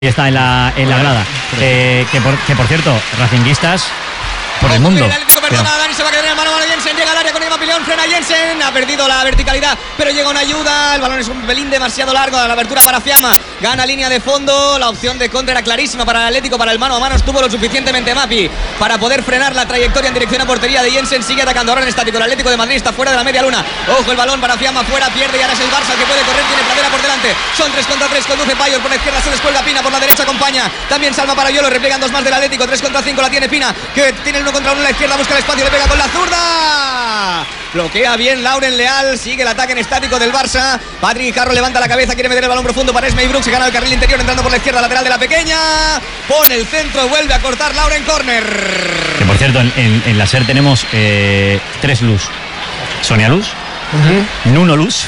Está en la grada. Que por cierto, racinguistas por el mundo. Dani se va a quedar en el mano a Jensen, llega al área con Emma Pilión, frena Jensen, ha perdido la verticalidad, pero llega una ayuda, el balón es un pelín demasiado largo, la abertura para Fiamma, gana línea de fondo, la opción de contra era clarísima para el Atlético, para el mano a mano estuvo lo suficientemente Mapi para poder frenar la trayectoria en dirección a portería de Jensen, sigue atacando ahora en estático, el Atlético de Madrid está fuera de la media luna, ojo el balón para Fiamma, fuera, pierde y ahora es el Barça que puede correr, tiene pradera por delante, son 3 contra 3, conduce Payor por la izquierda, se descuelga Pina, por la derecha acompaña, también Salma para Yolo, repliegan dos más del Atlético, 3 contra 5 la tiene Pina, que tiene el 1 contra 1 en la izquierda, busca el espacio, le pega con la zurda, bloquea bien Lauren Leal, sigue el ataque en estático del Barça, Patrick Carro levanta la cabeza, quiere meter el balón profundo para Esme Brooks, se gana el carril interior entrando por la izquierda, lateral de la pequeña, pone el centro, vuelve a cortar Lauren corner. Que por cierto, en la SER tenemos 3 Luz, Sonia Luz, Nuno Luz,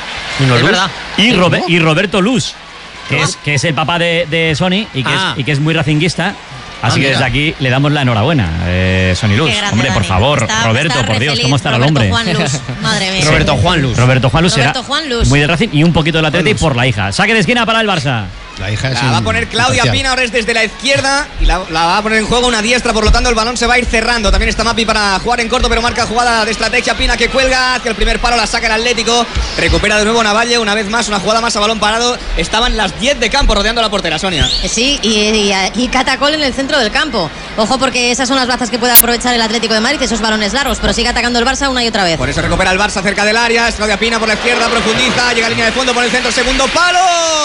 y Roberto Luz, que es el papá de Sony y que es muy racinguista. Así que desde aquí le damos la enhorabuena, Sony Luz. Hombre, por favor, Roberto, por Dios, ¿cómo estará el hombre? Juan Luz, madre mía. Roberto Juan Luz será muy de Racing y un poquito del Atleti por la hija. Saque de esquina para el Barça. La hija la va a poner Claudia Pina, ahora es desde la izquierda y la va a poner en juego una diestra, por lo tanto el balón se va a ir cerrando. También está Mapi para jugar en corto, pero marca jugada de estrategia. Pina que cuelga hacia el primer palo, la saca el Atlético, recupera de nuevo Navalle, una vez más, una jugada más a balón parado. Estaban las 10 de campo rodeando la portera, Sonia. Sí, y Catacol en el centro del campo. Ojo, porque esas son las bazas que puede aprovechar el Atlético de Madrid, esos balones largos, pero sigue atacando el Barça una y otra vez. Por eso recupera el Barça cerca del área, es Claudia Pina por la izquierda, profundiza, llega a línea de fondo por el centro, segundo palo.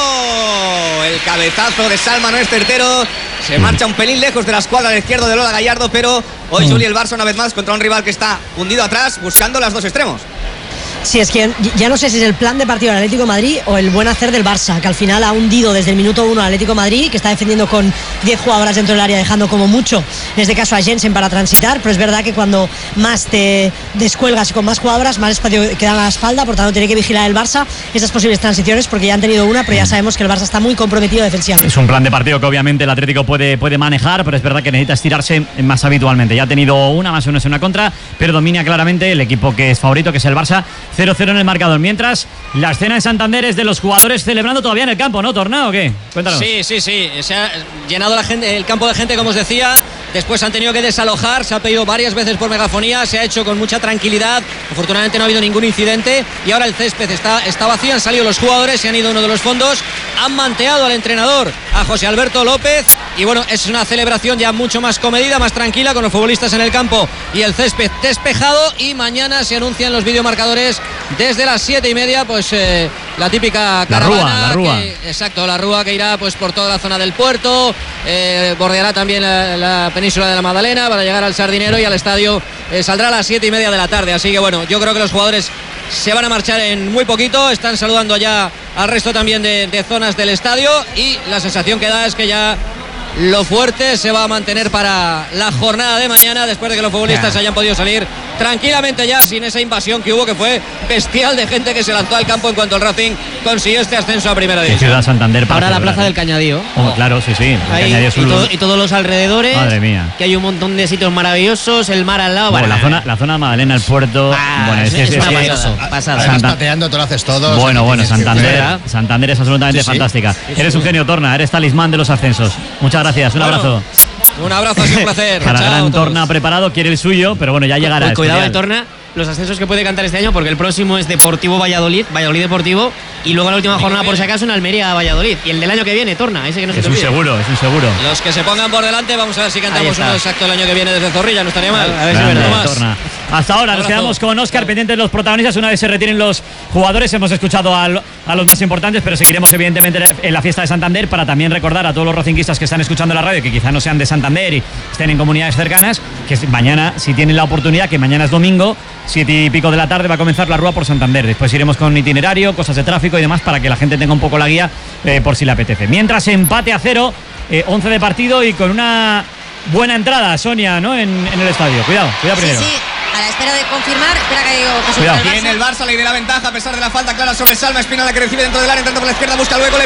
El cabezazo de Salma no es certero, se marcha un pelín lejos de la escuadra de izquierdo de Lola Gallardo, pero hoy Juli el Barça una vez más contra un rival que está hundido atrás buscando las dos extremos. Sí, es que ya no sé si es el plan de partido del Atlético de Madrid o el buen hacer del Barça, que al final ha hundido desde el minuto 1 al Atlético de Madrid, que está defendiendo con 10 jugadoras dentro del área, dejando como mucho, en este caso a Jensen para transitar, pero es verdad que cuando más te descuelgas y con más jugadoras, más espacio queda en la espalda, por tanto tiene que vigilar el Barça esas posibles transiciones, porque ya han tenido una, pero ya sabemos que el Barça está muy comprometido defensivamente. Es un plan de partido que obviamente el Atlético puede manejar, pero es verdad que necesita estirarse más habitualmente. Ya ha tenido una, más uno es una contra, pero domina claramente el equipo que es favorito, que es el Barça. 0-0 en el marcador. Mientras, la escena en Santander es de los jugadores celebrando todavía en el campo, ¿no, Torna, o qué? Cuéntanos. Sí. Se ha llenado el campo de gente, como os decía. Después han tenido que desalojar. Se ha pedido varias veces por megafonía. Se ha hecho con mucha tranquilidad. Afortunadamente no ha habido ningún incidente. Y ahora el césped está vacío. Han salido los jugadores. Se han ido a uno de los fondos. Han manteado al entrenador, a José Alberto López. Y bueno, es una celebración ya mucho más comedida, más tranquila, con los futbolistas en el campo y el césped despejado. Y mañana se anuncian los videomarcadores desde las 7:30, pues la típica caravana. La Rúa. Exacto, la Rúa que irá pues por toda la zona del puerto, bordeará también la península de la Magdalena para llegar al Sardinero y al estadio. Saldrá a las 7:30 de la tarde, así que bueno, yo creo que los jugadores se van a marchar en muy poquito, están saludando ya al resto también de zonas del estadio y la sensación que da es que ya lo fuerte se va a mantener para la jornada de mañana, después de que los futbolistas hayan podido salir tranquilamente ya sin esa invasión que hubo, que fue bestial, de gente que se lanzó al campo en cuanto el Racing consiguió este ascenso a primera división. Ciudad Santander para ahora la plaza del Cañadío. Claro, sí. Ahí, y todos los alrededores. Madre mía. Que hay un montón de sitios maravillosos, el mar al lado. Bueno, la zona de Magdalena, el puerto. Bueno, es una pasada. Estás pateando, tú lo haces todo. Bueno, Santander es absolutamente fantástica. Eres un genio, Torna, eres talismán de los ascensos. Muchas gracias, un abrazo. Un abrazo, ha sido un placer. Para gran Torna preparado, quiere el suyo, pero bueno, ya llegará. Cuidado de Torna, los ascensos que puede cantar este año, porque el próximo es Deportivo Valladolid Deportivo, y luego la última jornada por si acaso en Almería Valladolid, y el del año que viene, Torna, ese que no se te olvide. Es un seguro. Los que se pongan por delante, vamos a ver si cantamos uno exacto el año que viene desde Zorrilla, no estaría mal. A ver si es verdad. Torna. Hasta ahora nos quedamos con Óscar, pendientes de los protagonistas. Una vez se retiren los jugadores, hemos escuchado a los más importantes, pero seguiremos evidentemente en la fiesta de Santander, para también recordar a todos los racinguistas que están escuchando la radio, que quizá no sean de Santander y estén en comunidades cercanas, que mañana, si tienen la oportunidad, que mañana es domingo, 7:30 de la tarde va a comenzar la Rúa por Santander. Después iremos con itinerario, cosas de tráfico y demás, para que la gente tenga un poco la guía por si le apetece. Mientras, empate a 0, 11 de partido y con una buena entrada, Sonia, ¿no? En el estadio. Cuidado primero. Sí. A la espera de confirmar, espera que digo que Cuidado. Tiene el Barça, le da la ventaja a pesar de la falta clara sobre Salma. Espina, la que recibe dentro del área, entrando por la izquierda, busca luego, le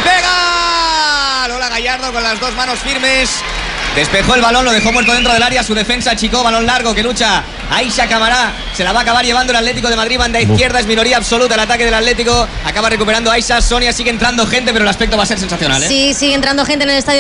pega. Lola Gallardo con las dos manos firmes. Despejó el balón, lo dejó muerto dentro del área. Su defensa achicó, balón largo que lucha Aisha Camará. Se la va a acabar llevando el Atlético de Madrid. Banda izquierda, es minoría absoluta el ataque del Atlético. Acaba recuperando Aisha. Sonia, sigue entrando gente, pero el aspecto va a ser sensacional, ¿eh? Sí, sigue entrando gente en el estadio